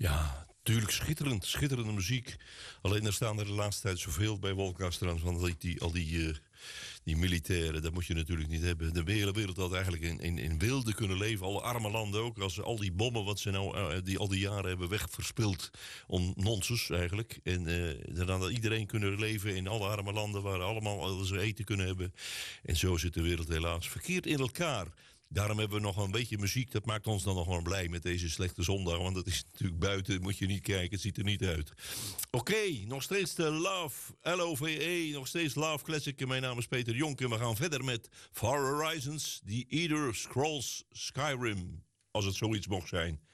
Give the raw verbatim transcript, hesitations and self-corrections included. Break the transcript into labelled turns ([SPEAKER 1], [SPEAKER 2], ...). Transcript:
[SPEAKER 1] Ja, tuurlijk schitterend. Schitterende muziek. Alleen er staan er de laatste tijd zoveel bij Wolkastrand. Want die, die, al die, uh, die militairen, dat moet je natuurlijk niet hebben. De hele wereld had eigenlijk in, in, in wilde kunnen leven. Alle arme landen ook. Als al die bommen wat ze nou uh, die al die jaren hebben wegverspild. Om nonsens eigenlijk. En uh, dan had iedereen kunnen leven in alle arme landen. Waar allemaal alles eten kunnen hebben. En zo zit de wereld helaas verkeerd in elkaar. Daarom hebben we nog een beetje muziek. Dat maakt ons dan nog wel blij met deze slechte zondag. Want dat is natuurlijk buiten. Moet je niet kijken. Het ziet er niet uit. Oké, okay, nog steeds de Love. L O V E. Nog steeds Love Classic. Mijn naam is Peter Jonk. En we gaan verder met Far Horizons. The Elder Scrolls Skyrim. Als het zoiets mocht zijn.